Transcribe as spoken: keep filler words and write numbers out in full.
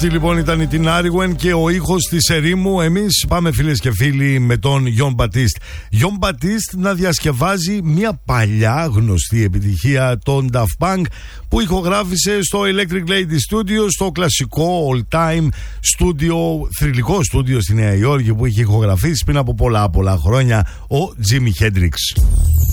Αυτή λοιπόν ήταν η Την Άριγουεν και ο ήχος της ερήμου. Εμείς πάμε, φίλες και φίλοι, με τον Γιον Μπατίστ. Γιον Μπατίστ να διασκευάζει μια παλιά γνωστή επιτυχία των Daft Punk που ηχογράφησε στο Electric Lady Studio, στο κλασικό all time studio, θρυλικό στούντιο στη Νέα Υόρκη που είχε ηχογραφήσει πριν από πολλά πολλά χρόνια ο Jimi Hendrix.